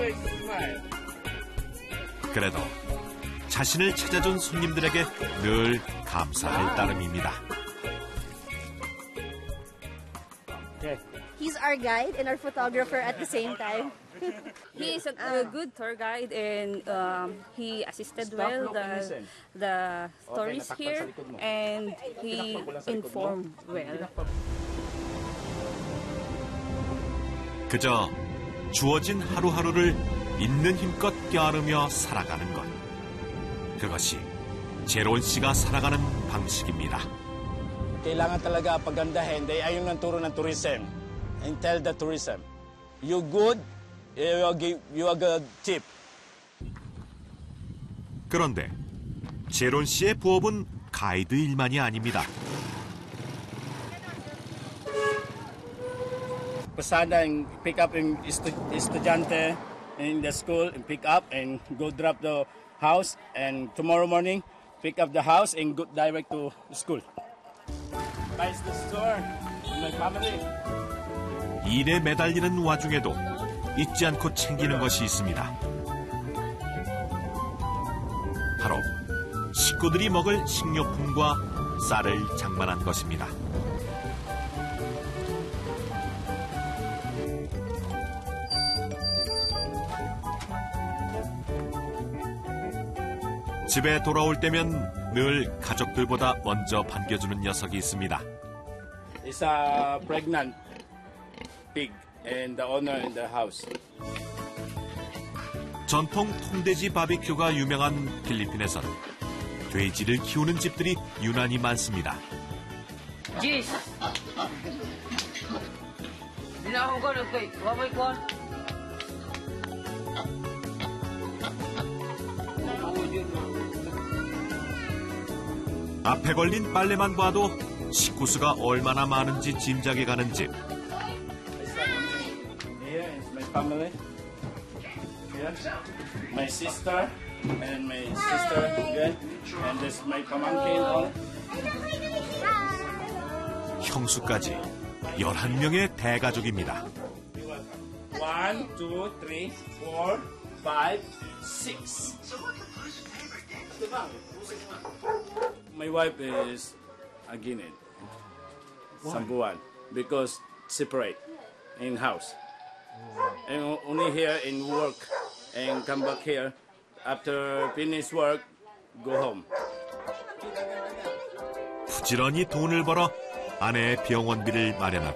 그래도 자신을 찾아준 손님들에게 늘 감사할 따름입니다. He's our guide and our photographer at the same time. He is a good tour guide and he assisted well the tourists here and he informed well. 그저 주어진 하루하루를 있는 힘껏 껴안으며 살아가는 것. 그것이 제론 씨가 살아가는 방식입니다. Kailangan talaga pagandahin dahil ayun ang turo ng tourism. And tell the tourism, you good, you a good tip. 그런데 제론 씨의 부업은 가이드 일만이 아닙니다. Pasada and pick up yung estudyante in the school and pick up and go drop the house and tomorrow morning pick up the house and go direct to school. Buys the store, my family. 일에 매달리는 와중에도 잊지 않고 챙기는 것이 있습니다. 바로 식구들이 먹을 식료품과 쌀을 장만한 것입니다. 집에 돌아올 때면 늘 가족들보다 먼저 반겨주는 녀석이 있습니다. It's a pregnant pig and the owner in the house. 전통 통돼지 바비큐가 유명한 필리핀에서는 돼지를 키우는 집들이 유난히 많습니다. 앞에 걸린 빨래만 봐도 식구 수가 얼마나 많은지 짐작이 가는 집. Here is my family. Here, my sister and my sister again, and this is my pamangkin. 형수까지 11명의 대가족입니다. 1, 2, 3, 4, 5, 6. My wife is a Guinean, Sambuan, because separate in house. And only here in work and come back here after finish work, go home. 부지런히 돈을 벌어 아내의 병원비를 마련하고